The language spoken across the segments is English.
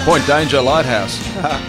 Point Danger Lighthouse.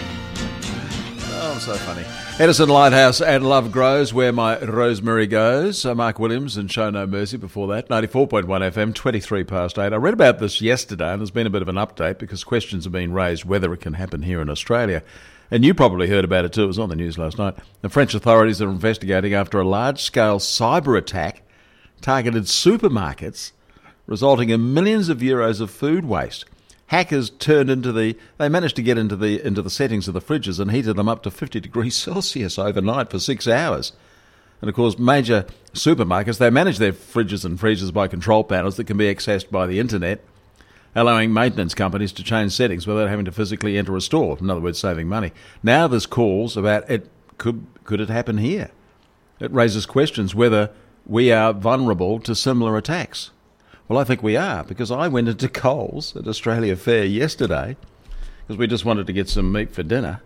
Oh, I'm so funny. Edison Lighthouse and Love Grows, Where My Rosemary Goes. Mark Williams and Show No Mercy before that. 94.1 FM, 23 past 8. I read about this yesterday and there's been a bit of an update because questions have been raised whether it can happen here in Australia. And you probably heard about it too. It was on the news last night. The French authorities are investigating after a large-scale cyber attack targeted supermarkets, resulting in millions of euros of food waste. Hackers they managed to get into the settings of the fridges and heated them up to 50 degrees Celsius overnight for 6 hours. And of course, major supermarkets, they manage their fridges and freezers by control panels that can be accessed by the internet, allowing maintenance companies to change settings without having to physically enter a store. In other words, saving money. Now there's calls about could it happen here? It raises questions whether we are vulnerable to similar attacks. Well, I think we are, because I went into Coles at Australia Fair yesterday because we just wanted to get some meat for dinner.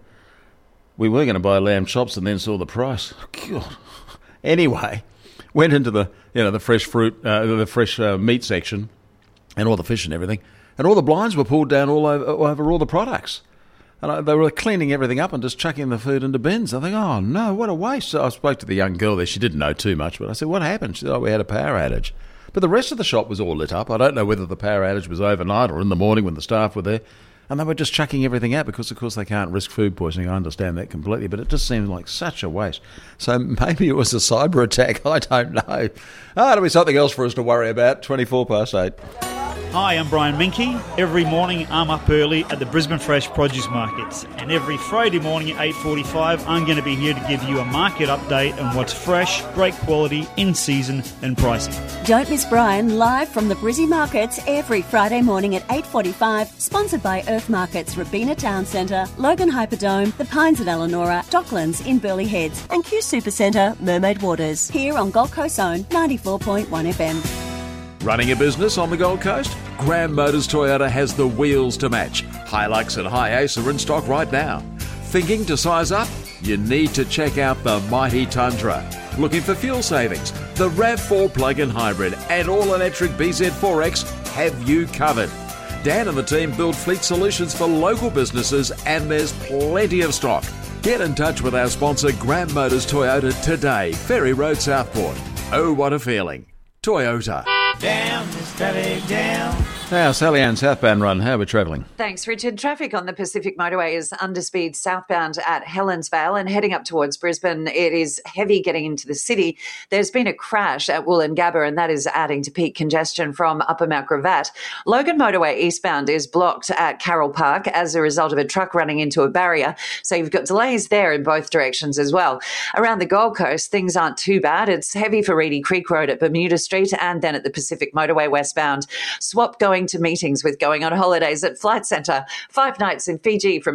We were going to buy lamb chops and then saw the price. God. Anyway, went into the fresh fruit, the fresh meat section, and all the fish and everything, and all the blinds were pulled down all over all the products. And they were cleaning everything up and just chucking the food into bins. I think, oh no, what a waste. So I spoke to the young girl there. She didn't know too much, but I said, what happened? She said, we had a power outage. But the rest of the shop was all lit up. I don't know whether the power outage was overnight or in the morning when the staff were there. And they were just chucking everything out because, of course, they can't risk food poisoning. I understand that completely. But it just seemed like such a waste. So maybe it was a cyber attack. I don't know. It'll be something else for us to worry about. 24 past 8. Hi, I'm Brian Minky. Every morning I'm up early at the Brisbane Fresh Produce Markets, and every Friday morning at 8:45 I'm going to be here to give you a market update on what's fresh, great quality, in season and pricing. Don't miss Brian live from the Brizzy Markets every Friday morning at 8:45, sponsored by Earth Markets, Robina Town Centre, Logan Hyperdome, The Pines at Elanora, Docklands in Burleigh Heads, and Q Supercentre, Mermaid Waters, here on Gold Coast Zone 94.1 FM. Running a business on the Gold Coast? Graham Motors Toyota has the wheels to match. Hilux and HiAce are in stock right now. Thinking to size up? You need to check out the mighty Tundra. Looking for fuel savings? The RAV4 plug-in hybrid and all-electric BZ4X have you covered. Dan and the team build fleet solutions for local businesses, and there's plenty of stock. Get in touch with our sponsor Graham Motors Toyota today. Ferry Road, Southport. Oh, what a feeling. Toyota. Down this traffic, down. Now, Sally Ann, southbound run. How are we travelling? Thanks, Richard. Traffic on the Pacific Motorway is underspeed southbound at Helensvale and heading up towards Brisbane. It is heavy getting into the city. There's been a crash at Woolloongabba, and that is adding to peak congestion from Upper Mount Gravatt. Logan Motorway eastbound is blocked at Carroll Park as a result of a truck running into a barrier. So you've got delays there in both directions as well. Around the Gold Coast, things aren't too bad. It's heavy for Reedy Creek Road at Bermuda Street and then at the Pacific Motorway westbound. Swap going to meetings with going on holidays at Flight Centre. 5 nights in Fiji from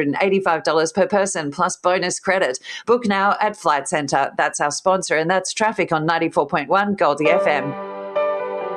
$885 per person plus bonus credit. Book now at Flight Centre. That's our sponsor, and that's traffic on 94.1 Goldie FM.